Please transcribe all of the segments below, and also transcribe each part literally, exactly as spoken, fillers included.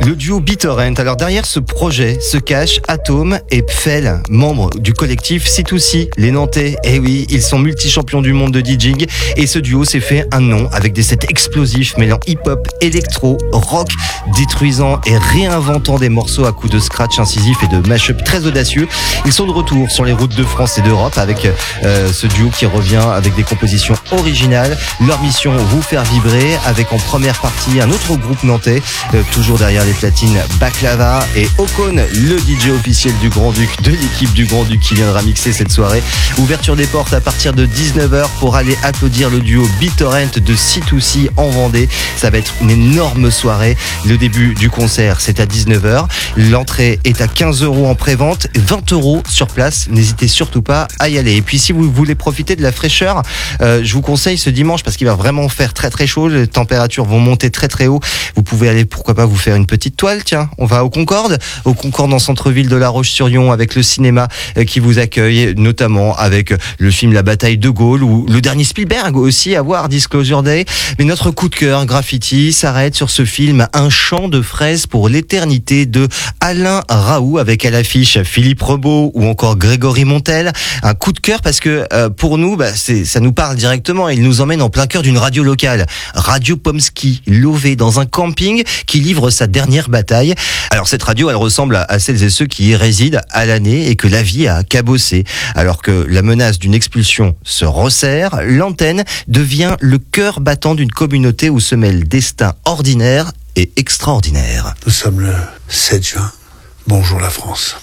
Le duo BitTorrent. Alors derrière ce projet se cachent Atome et Pfel, membres du collectif C deux C, les Nantais. Eh oui, ils sont multi-champions du monde de DJing et ce duo s'est fait un nom avec des sets explosifs mêlant hip-hop, électro, rock, détruisant et réinventant des morceaux à coups de scratch incisif et de mash-up très audacieux. Ils sont de retour sur les routes de France et d'Europe avec euh, ce duo qui revient avec des compositions originales. Leur mission, vous faire vibrer avec en première partie un autre groupe nantais, euh, toujours derrière les platines, Baklava et Ocon, le D J officiel du Grand-Duc, de l'équipe du Grand-Duc qui viendra mixer cette soirée. Ouverture des portes à partir de dix-neuf heures pour aller applaudir le duo BitTorrent de C deux C en Vendée. Ça va être une énorme soirée. Le début du concert, c'est à dix-neuf heures. L'entrée est à quinze euros en pré-vente, vingt euros sur place. N'hésitez surtout pas à y aller. Et puis si vous voulez profiter de la fraîcheur, euh, je vous conseille ce dimanche parce qu'il va vraiment faire très très chaud. Les températures vont monter très très haut. Vous pouvez aller, pourquoi pas, vous faire une petite toile. Tiens, on va au Concorde, au Concorde en centre-ville de La Roche-sur-Yon avec le cinéma qui vous accueille, notamment avec le film La Bataille de Gaulle ou le dernier Spielberg aussi à voir, Disclosure Day. Mais notre coup de cœur Graffiti s'arrête sur ce film Un champ de fraises pour l'éternité de Alain Raoult avec à l'affiche Philippe Rebaud ou encore Grégory Montel. Un coup de cœur parce que euh, pour nous, bah, c'est, ça nous parle directement. Il nous emmène en plein cœur d'une radio locale, Radio Pomsky, lové dans un camping qui livre sa dernière bataille. Alors cette radio, elle ressemble à, à celles et ceux qui y résident à l'année et que la vie a cabossé. Alors que la menace d'une expulsion se resserre, l'antenne devient le cœur battant d'une communauté où se mêlent destin ordinaire et extraordinaire. Nous sommes le sept juin. Bonjour la France.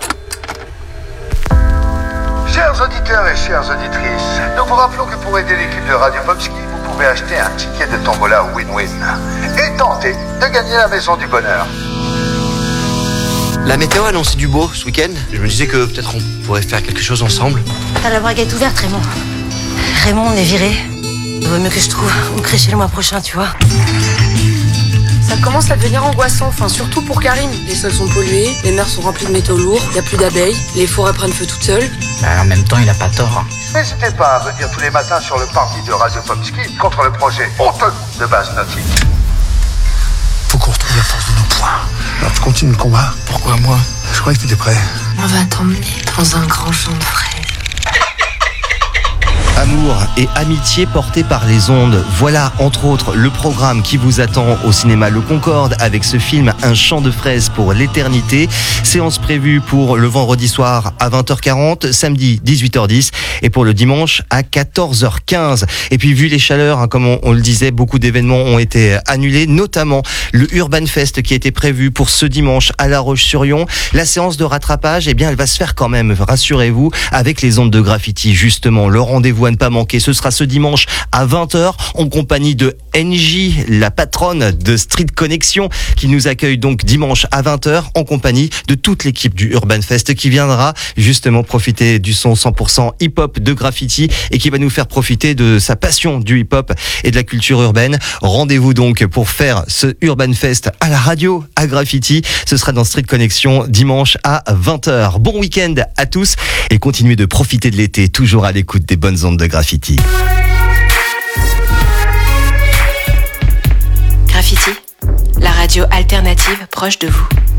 Chers auditeurs et chères auditrices, nous vous rappelons que pour aider l'équipe de Radio Pomsky, vous pouvez acheter un ticket de tombola win-win et tenter de gagner la maison du bonheur. La météo annonçait du beau ce week-end. Je me disais que peut-être on pourrait faire quelque chose ensemble. T'as la braguette ouverte, Raymond. Raymond, on est viré. Il vaut mieux que je trouve où crécher le mois prochain, tu vois. Ça commence à devenir angoissant, enfin surtout pour Karim. Les sols sont pollués, les mers sont remplies de métaux lourds, il n'y a plus d'abeilles, les forêts prennent feu toutes seules. Bah, en même temps, il a pas tort. Hein. N'hésitez pas à venir tous les matins sur le parvis de Radio Pomsky contre le projet Automne de base nautique. Faut qu'on retrouve la force de nos poings. Alors tu continues le combat. Pourquoi moi? Je croyais que t'étais prêt. On va t'emmener dans un grand champ de fraises. Amour et amitié portées par les ondes. Voilà, entre autres, le programme qui vous attend au cinéma Le Concorde avec ce film Un champ de fraises pour l'éternité. Séance prévue pour le vendredi soir à vingt heures quarante, samedi dix-huit heures dix et pour le dimanche à quatorze heures quinze. Et puis, vu les chaleurs, hein, comme on, on le disait, beaucoup d'événements ont été annulés, notamment le Urban Fest qui était prévu pour ce dimanche à La Roche-sur-Yon. La séance de rattrapage, eh bien, elle va se faire quand même, rassurez-vous, avec les ondes de Graffiti, justement. Le rendez-vous à ne pas manquer, ce sera ce dimanche à vingt heures en compagnie de N J, la patronne de Street Connection, qui nous accueille donc dimanche à vingt heures en compagnie de toute l'équipe du Urban Fest qui viendra justement profiter du son cent pour cent hip-hop de Graffiti et qui va nous faire profiter de sa passion du hip-hop et de la culture urbaine. Rendez-vous donc pour faire ce Urban Fest à la radio, à Graffiti. Ce sera dans Street Connection dimanche à vingt heures. Bon week-end à tous et continuez de profiter de l'été, toujours à l'écoute des bonnes ondes de Graffiti. Graffiti, la radio alternative proche de vous.